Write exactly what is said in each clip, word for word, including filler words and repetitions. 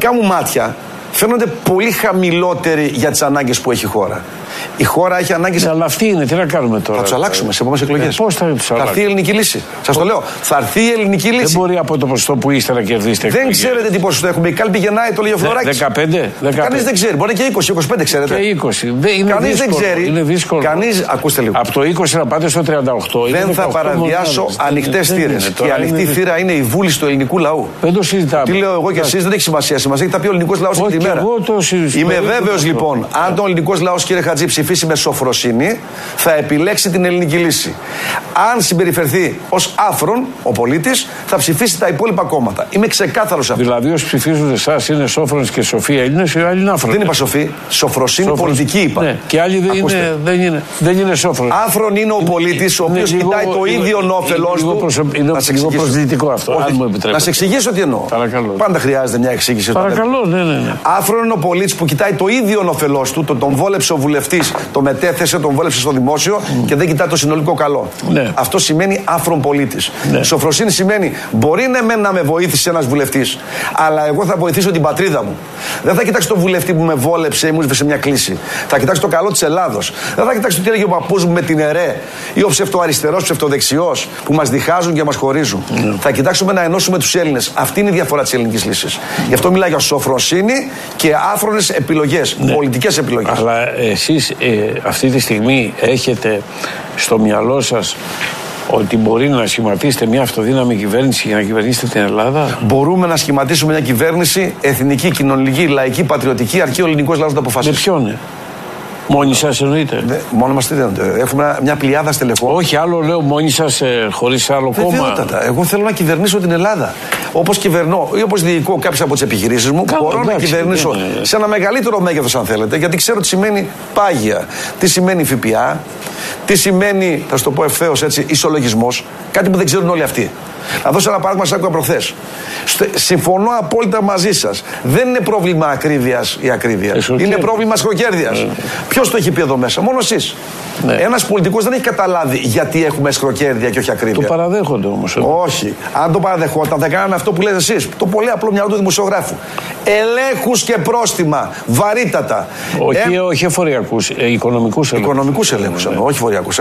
μου μάτια φαίνονται πολύ χαμηλότεροι για τις ανάγκες που έχει η χώρα. Η χώρα έχει ανάγκες. Ναι, αλλά αυτή είναι, τι να κάνουμε τώρα. Θα τους αλλάξουμε σε επόμενες εκλογές. Ε, πώς θα τους αλλάξουμε. Θα έρθει η ελληνική λύση. Σας το λέω. Θα έρθει η ελληνική λύση. Δεν μπορεί από το ποσοστό που είστε να κερδίσετε. Δεν εκλογές. Ξέρετε τι ποσοστό έχουμε. Η κάλπη γεννάει, το λέει ο Φλωράκης. δεκαπέντε. Κανείς δεν ξέρει. Μπορεί και είκοσι είκοσι πέντε, ξέρετε. Και είκοσι. Δεν είναι Κανείς δύσκολο. δεν ξέρει. Είναι δύσκολο. Κανείς, ακούστε λίγο. Από το είκοσι να πάτε στο τριάντα οκτώ. Δεν θα παραδιάσω ανοιχτές θύρες. Και η ανοιχτή θύρα είναι η βούληση του ελληνικού λαού. Δεν το συζητάμε. Τι λέω εγώ και εσείς δεν έχει σημασία. Σημασία έχει τα πει ο ελληνικός λαός αυτή τη μέρα. Είμαι βέβαιος λοιπόν, αν ο ελληνικός λαός, κύριε Χατζή, ψηφίσει με σοφροσύνη, θα επιλέξει την ελληνική λύση. Αν συμπεριφερθεί ως άφρον ο πολίτης, θα ψηφίσει τα υπόλοιπα κόμματα. Είμαι ξεκάθαρος αυτό. Δηλαδή, όσοι ψηφίζουν εσάς είναι σόφρονες και σοφοί Έλληνες, οι άλλοι είναι άφρονες. Δεν είπα σοφοί. Σοφροσύνη Σόφρος. Πολιτική είπα. Ναι. Και άλλοι δεν είναι, δεν είναι, δεν είναι σόφρονες. Άφρον είναι ο πολίτης, ο οποίος κοιτάει το ίδιο όφελος του. Είναι λίγο προσδυτικό αυτό. Αν μου επιτρέπετε. Να σε εξηγήσω τι εννοώ. Παρακαλώ. Πάντα χρειάζεται μια εξήγηση. Παρακαλώ, ναι, ναι, ναι. Άφρον είναι ο πολίτης που κοιτάει το ίδιο όφελος του, τον βόλεψε ο βουλευτής, το μετέθεσε, τον βόλεψε στο δημόσιο mm. και δεν κοιτάει το συνολικό καλό. Ναι. Αυτό σημαίνει άφρον πολίτης. Ναι. Σοφροσύνη σημαίνει μπορεί ναι, με να με βοήθησε ένας βουλευτής, αλλά εγώ θα βοηθήσω την πατρίδα μου. Δεν θα κοιτάξω τον βουλευτή που με βόλεψε ή μου ήρθε σε μια κλίση. Θα κοιτάξω το καλό της Ελλάδος. Δεν θα κοιτάξω τι έλεγε ο παππούς μου με την ΕΡΕ ή ο ψευτοαριστερός, ψευτοδεξιός που μας διχάζουν και μας χωρίζουν. Mm. Θα κοιτάξουμε να ενώσουμε τους Έλληνες. Αυτή είναι η διαφορά της ελληνικής λύσης. Γι' αυτό μιλάω για σοφροσύνη και άφρονες επιλογές, ναι. πολιτικές επιλογές. Αλλά εσείς ε, αυτή τη στιγμή έχετε στο μυαλό σας ότι μπορεί να σχηματίσετε μια αυτοδύναμη κυβέρνηση για να κυβερνήσετε την Ελλάδα. Μπορούμε να σχηματίσουμε μια κυβέρνηση εθνική, κοινωνική, λαϊκή, πατριωτική, αρκεί ο ελληνικός λαός να το αποφασίσει. Με ποιον, ναι. Μόνοι σας εννοείτε. Ναι, μόνο μας τι δίνονται. Έχουμε μια πλειάδα στελεχών. Όχι, άλλο λέω μόνοι σας ε, χωρίς άλλο κόμμα. Βεβαιότατα. Εγώ θέλω να κυβερνήσω την Ελλάδα. Όπως κυβερνώ ή όπως διοικώ κάποιες από τις επιχειρήσεις μου, Κάλο, μπορώ εντάξει, να κυβερνήσω είναι. σε ένα μεγαλύτερο μέγεθος, αν θέλετε, γιατί ξέρω τι σημαίνει πάγια, τι σημαίνει ΦΠΑ, τι σημαίνει, θα σου το πω ευθέως έτσι, ισολογισμός, κάτι που δεν ξέρουν όλοι αυτοί. Να δώσω ένα παράδειγμα, σας άκουγα προχθές. Συμφωνώ απόλυτα μαζί σας. Δεν είναι πρόβλημα ακρίβειας η ακρίβεια. Είναι πρόβλημα σχροκέρδειας. Mm. Ποιος το έχει πει εδώ μέσα, μόνο εσείς. Ναι. Ένας πολιτικός δεν έχει καταλάβει γιατί έχουμε σχροκέρδεια και όχι ακρίβεια. Το παραδέχονται όμως. Όχι. Αν το παραδεχόταν, θα κάνανε αυτό που λέτε εσείς. Το πολύ απλό μυαλό του δημοσιογράφου. Ελέγχους και πρόστιμα. Βαρύτατα. Όχι, ε... όχι εφοριακούς, ε, οικονομικούς ελέγχους. Οικονομικούς ελέγχους, ναι. όχι εφοριακούς.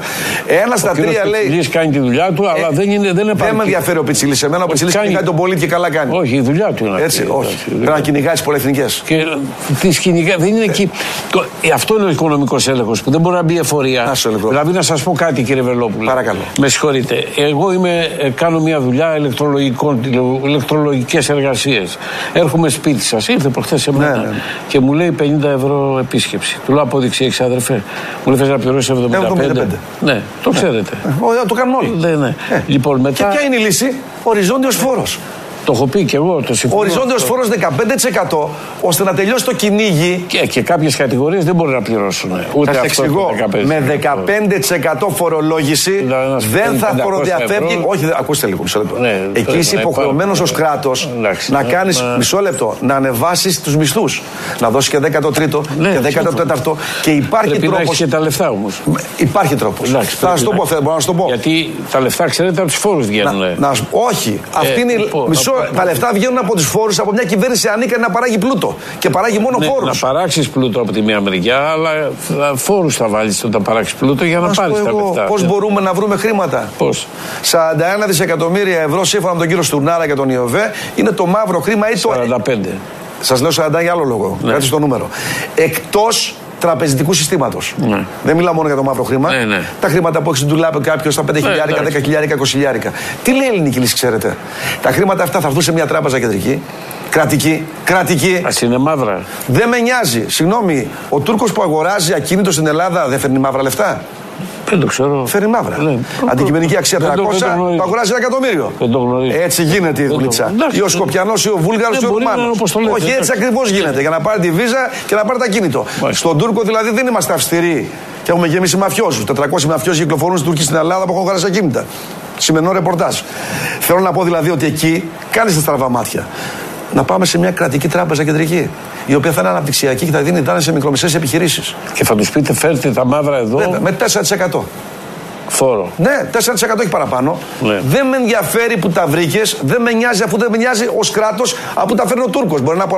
Ένα στα τρία λέει. Ο Πιτσιλής κάνει τη δουλειά του, αλλά ε, δεν είναι. Δεν, δεν με ενδιαφέρει ο Πιτσιλής. Εμένα ο Πιτσιλής κυνηγάει τον πολίτη και καλά κάνει. Όχι, η δουλειά του είναι. Έτσι, όχι. Πρέπει να κυνηγάει τις πολυεθνικές. Και τις κυνηγάει. Δεν είναι εκεί. Αυτό είναι ο οικονομικός έλεγχος που δεν μπορεί να μπει εφορία. Δηλαδή να σας πω κάτι, κύριε Βελόπουλε. Παρακαλώ. Με συγχωρείτε. Εγώ είμαι, κάνω μια δουλειά ηλεκτρολογικές εργασίες. Έρχομαι σπίτι σας. Ήρθε προχθές σε μένα ναι, ναι. και μου λέει πενήντα ευρώ επίσκεψη. Του λέω απόδειξη έχεις, αδερφέ. Μου λέει θες να πληρώσεις εβδομήντα πέντε. Ναι, το ξέρετε. Ε, το κάνουν όλοι. Ναι, ναι. Ε. Λοιπόν, μετά... Και ποια είναι η λύση? Οριζόντιος φόρος. Το έχω πει και εγώ, το συμφωνώ. Οριζόντιος φόρος δεκαπέντε τοις εκατό ώστε να τελειώσει το κυνήγι. Και, και κάποιες κατηγορίες δεν μπορεί να πληρώσουν. Ούτε θα αυτό εξηγώ. Με δεκαπέντε τοις εκατό φορολόγηση δεν θα φοροδιαφεύγει. Όχι, ακούστε λίγο. Μισό λεπτό. Ναι, εκεί είσαι υποχρεωμένος ως κράτος να κάνεις μισό λεπτό, να ανεβάσεις τους μισθούς. Να δώσεις και δέκατο τρίτο και δέκατο τέταρτο. Και υπάρχει τρόπος. Έχει και τα λεφτά όμως. Υπάρχει τρόπος. Θα σου το πω, μπορώ να σου το πω. Γιατί τα λεφτά ξέρετε από τους φόρους βγαίνουν. Όχι. Αυτή είναι μισό. Τα λεφτά βγαίνουν από τους φόρους από μια κυβέρνηση ανίκανη να παράγει πλούτο. Και παράγει μόνο ναι, φόρους. Να παράξεις πλούτο από τη μία μεριά, αλλά φόρους θα βάλεις όταν παράξεις πλούτο για να πάρεις τα λεφτά. Πώς μπορούμε να βρούμε χρήματα? Πώς? σαράντα ένα δισεκατομμύρια ευρώ σύμφωνα με τον κύριο Στουρνάρα και τον Ιωβέ είναι το μαύρο χρήμα ή το. σαράντα πέντε. Σας λέω σαράντα για άλλο λόγο. Ναι. Κάτσε στο νούμερο. Εκτός τραπεζικού συστήματος. Ναι. Δεν μιλάω μόνο για το μαύρο χρήμα. Ναι, ναι. Τα χρήματα που έχει στην τουλάπη κάποιο, τα πέντε χιλιάρικα, δέκα χιλιάρικα, είκοσι χιλιάρικα. Τι λέει η ελληνική λύση, ξέρετε? Τα χρήματα αυτά θα έρθουν σε μια τράπεζα κεντρική. Κρατική. Κρατική. Ας είναι μαύρα. Δεν με νοιάζει. Συγγνώμη, ο Τούρκος που αγοράζει ακίνητο στην Ελλάδα δεν φέρνει μαύρα λεφτά? Δεν το ξέρω. Φέρνει μαύρα. Ναι. Αντικειμενική αξία τριακόσια, το, το, το αγοράζει ένα εκατομμύριο. Δεν το γνωρίζω. Έτσι γίνεται η δουλίτσα. Ή ο Σκοπιανός ή ο Βούλγαρος ή ο Ρουμάνος. Όχι, έτσι ακριβώς γίνεται. Για να πάρει τη βίζα και να πάρει το ακίνητο. Στον Τούρκο δηλαδή δεν είμαστε αυστηροί και έχουμε γεμίσει μαφιόζους. τετρακόσιοι μαφιόζοι κυκλοφορούν στην Τουρκία στην Ελλάδα που έχουν αγοράσει ακίνητα. Σημερινό ρεπορτάζ. Θέλω να πω δηλαδή ότι εκεί κάνεις τα στραβά μάτια. Να πάμε σε μια κρατική τράπεζα κεντρική, η οποία θα είναι αναπτυξιακή και θα δίνει δάνεια σε μικρομεσαίες επιχειρήσεις. Και θα τους πείτε, φέρτε τα μαύρα εδώ. Βέβαια, με τέσσερα τοις εκατό. φόρο. Ναι, τέσσερα τοις εκατό έχει παραπάνω. Ναι. Δεν με ενδιαφέρει που τα βρήκες, δεν με νοιάζει αφού δεν με νοιάζει ως κράτος, αφού τα φέρνει ο Τούρκος. Μπορεί να